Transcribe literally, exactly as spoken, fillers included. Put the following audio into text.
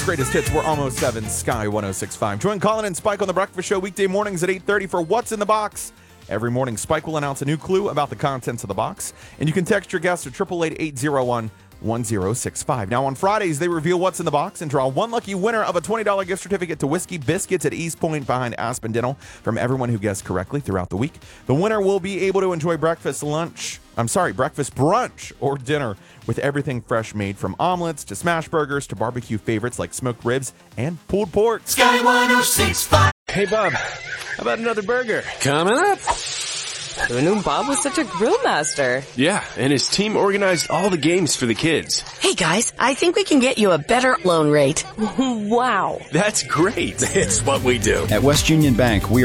Greatest hits were almost seven, Sky one oh six point five. Join Colin and Spike on The Breakfast Show weekday mornings at eight thirty for What's in the Box. Every morning, Spike will announce a new clue about the contents of the box, and you can text your guess to eight eight eight, eight oh one, one oh six five. Now, on Fridays, they reveal what's in the box and draw one lucky winner of a twenty dollars gift certificate to Whiskey Biscuits at East Point behind Aspen Dental from everyone who guessed correctly throughout the week. The winner will be able to enjoy breakfast, lunch, I'm sorry, breakfast, brunch, or dinner with everything fresh made from omelets to smash burgers to barbecue favorites like smoked ribs and pulled pork. Sky one oh six point five. Hey, Bob, how about another burger? Coming up. Who knew Bob was such a grill master? Yeah, and his team organized all the games for the kids. Hey guys, I think we can get you a better loan rate. Wow. That's great. It's what we do. At West Union Bank, we